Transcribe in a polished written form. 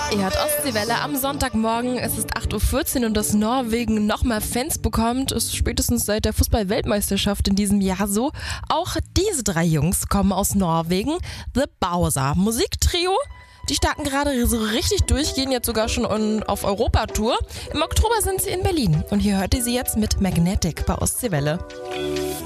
Ihr hört Ostseewelle am Sonntagmorgen. Es ist 8:14 Uhr und dass Norwegen nochmal Fans bekommt, ist spätestens seit der Fußball-Weltmeisterschaft in diesem Jahr so. Auch diese drei Jungs kommen aus Norwegen. The Bowser, Musiktrio. Die starten gerade so richtig durch, gehen jetzt sogar schon auf Europatour. Im Oktober sind sie in Berlin und hier hört ihr sie jetzt mit Magnetic bei Ostseewelle.